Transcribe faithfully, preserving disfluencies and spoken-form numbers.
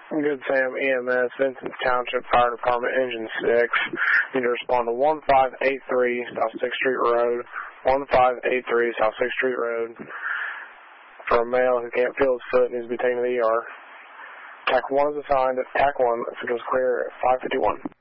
Good Sam, E M S, Vincent Township Fire Department, Engine six. You need to respond to one five eight three South sixth Street Road, one five eight three South sixth Street Road, for a male who can't feel his foot and needs to be taken to the E R. T A C one is assigned. T A C one, if it was clear at five fifty-one.